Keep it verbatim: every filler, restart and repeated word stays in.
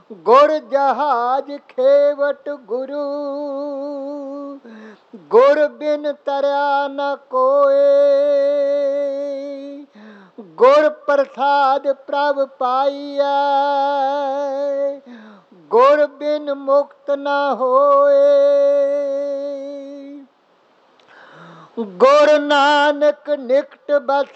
ਗੁਰ ਜਹਾਜ ਖੇਵਟ ਗੁਰੂ, ਗੁਰ ਬਿਨ ਤਰਿਆ ਨ ਕੋਇ। ਗੁਰ ਪ੍ਰਸਾਦ ਪ੍ਰਭ ਪਾਈਐ, ਗੁਰ ਬਿਨ ਮੁਕਤ ਨ ਹੋਏ। ਗੁਰ ਨਾਨਕ ਨਿਕਟ ਬਸੈ,